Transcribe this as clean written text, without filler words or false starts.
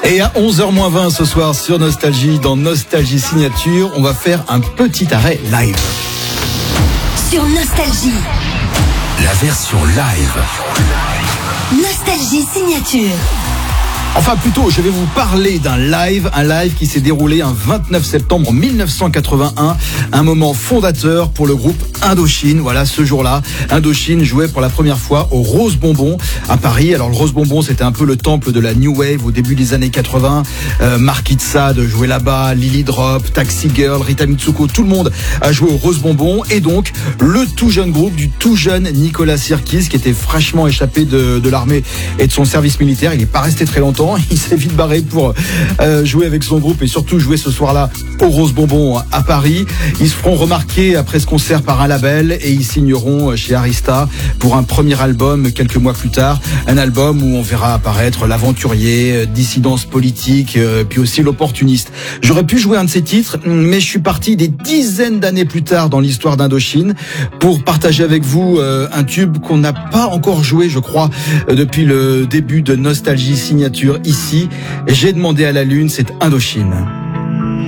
Et à 11h20 ce soir sur Nostalgie, dans Nostalgie Signature, on va faire un petit arrêt live. Sur Nostalgie, la version live. Nostalgie Signature. Enfin plutôt, je vais vous parler d'un live, un live qui s'est déroulé un 29 septembre 1981, un moment fondateur pour le groupe Indochine. Voilà, ce jour-là, Indochine jouait pour la première fois au Rose Bonbon à Paris. Alors le Rose Bonbon, c'était un peu le temple de la New Wave au début des années 80. Marquis de Sade jouait là-bas, Lily Drop, Taxi Girl, Rita Mitsuko, tout le monde a joué au Rose Bonbon. Et donc, le tout jeune groupe du tout jeune Nicolas Sirkis, qui était fraîchement échappé de l'armée et de son service militaire. Il n'est pas resté très longtemps. Il s'est vite barré pour jouer avec son groupe et surtout jouer ce soir-là au Rose Bonbon à Paris. Ils se feront remarquer après ce concert par un label et ils signeront chez Arista pour un premier album quelques mois plus tard. Un album où on verra apparaître l'aventurier, dissidence politique, puis aussi l'opportuniste. J'aurais pu jouer un de ces titres, mais je suis parti des dizaines d'années plus tard dans l'histoire d'Indochine pour partager avec vous un tube qu'on n'a pas encore joué, je crois, depuis le début de Nostalgie Signature. Ici, j'ai demandé à la lune, c'est Indochine.